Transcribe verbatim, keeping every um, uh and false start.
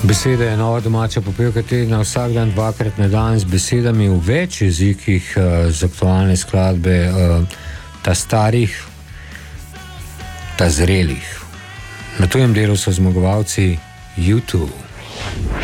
Beseda je nova domača popevka tedna, vsak dan dvakrat na dan z besedami v več jezikih uh, z aktualne skladbe, uh, ta starih, ta zrelih. Na tujem delu so zmagovalci U dva.